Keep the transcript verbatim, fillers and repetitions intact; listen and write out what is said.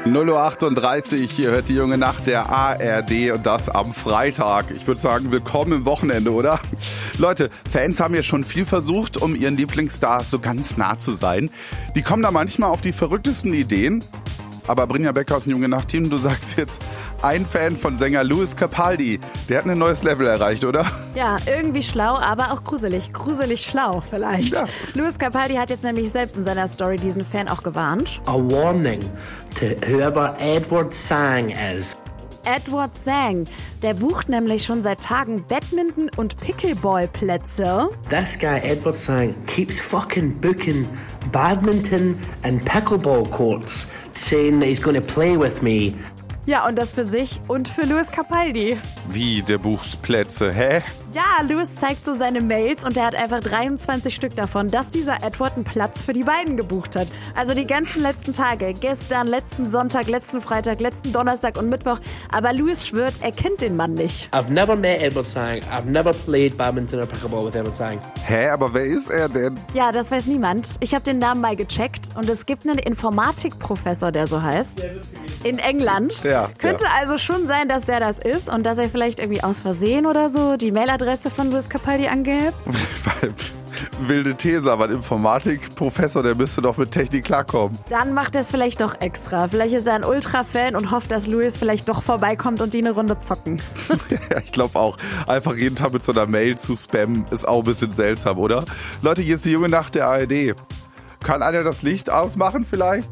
null Uhr achtunddreißig, ihr hört die junge Nacht der A R D und das am Freitag. Ich würde sagen, willkommen im Wochenende, oder? Leute, Fans haben ja schon viel versucht, um ihren Lieblingsstars so ganz nah zu sein. Die kommen da manchmal auf die verrücktesten Ideen. Aber Brinja Becker aus dem Junge Nacht Team, du sagst jetzt, ein Fan von Sänger Lewis Capaldi, der hat ein neues Level erreicht, oder? Ja, irgendwie schlau, aber auch gruselig. Gruselig schlau vielleicht. Ja. Lewis Capaldi hat jetzt nämlich selbst in seiner Story diesen Fan auch gewarnt. A warning to whoever Edward Sang is. Edward Sang, der bucht nämlich schon seit Tagen Badminton- und Pickleball-Plätze. This guy, Edward Sang, keeps fucking booking badminton and pickleball courts, saying that he's going to play with me. Ja, und das für sich und für Lewis Capaldi. Wie, der bucht Plätze, hä? Ja, Lewis zeigt so seine Mails und er hat einfach dreiundzwanzig Stück davon, dass dieser Edward einen Platz für die beiden gebucht hat. Also die ganzen letzten Tage, gestern, letzten Sonntag, letzten Freitag, letzten Donnerstag und Mittwoch. Aber Lewis schwört, er kennt den Mann nicht. I've never met Edward Sang. I've never played badminton or pickleball with Edward Sang. Hä, aber wer ist er denn? Ja, das weiß niemand. Ich habe den Namen mal gecheckt und es gibt einen Informatikprofessor, der so heißt. In England. Ja, Könnte ja. also schon sein, dass der das ist und dass er vielleicht irgendwie aus Versehen oder so die Mailadresse von Lewis Capaldi angehebt. Wilde These, aber ein Informatikprofessor, der müsste doch mit Technik klarkommen. Dann macht er es vielleicht doch extra. Vielleicht ist er ein Ultra-Fan und hofft, dass Lewis vielleicht doch vorbeikommt und die eine Runde zocken. Ja, ich glaube auch. Einfach jeden Tag mit so einer Mail zu spammen, ist auch ein bisschen seltsam, oder? Leute, hier ist die junge Nacht der A R D. Kann einer das Licht ausmachen vielleicht?